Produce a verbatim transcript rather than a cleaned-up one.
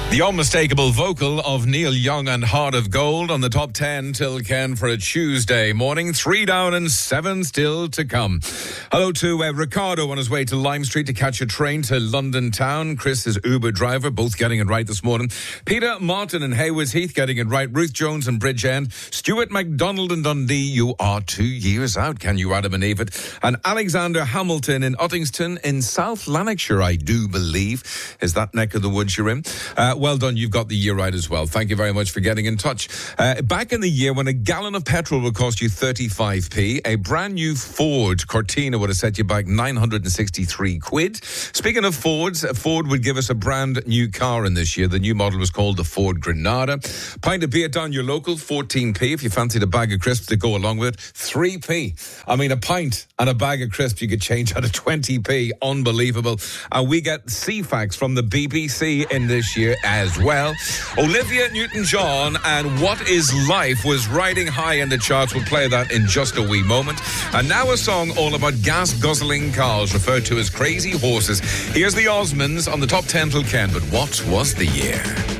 The unmistakable vocal of Neil Young and Heart of Gold on the top ten till Ken for a Tuesday morning. Three down and seven still to come. Hello to uh, Ricardo on his way to Lime Street to catch a train to London town. Chris is Uber driver, both getting it right this morning. Peter Martin and Haywards Heath getting it right. Ruth Jones and Bridgend. Stuart MacDonald and Dundee, you are two years out. Can you Adam and Eve it? And Alexander Hamilton in Uttingston in South Lanarkshire, I do believe, is that neck of the woods you're in. Uh, well done, you've got the year right as well. Thank you very much for getting in touch. Uh, back in the year when a gallon of petrol would cost you thirty-five p, a brand new Ford Cortina would have set you back nine hundred sixty-three quid. Speaking of Fords, Ford would give us a brand new car in this year. The new model was called the Ford Granada. Pint of beer down your local, fourteen p. If you fancied a bag of crisps to go along with it, three p. I mean, a pint and a bag of crisps you could change out of twenty p. Unbelievable. And we get C FAX from the B B C in this year as well. Olivia Newton-John and What Is Life was riding high in the charts. We'll play that in just a wee moment. And now a song all about gas-guzzling cars referred to as crazy horses. Here's the Osmonds on the top ten till Ken. But what was the year?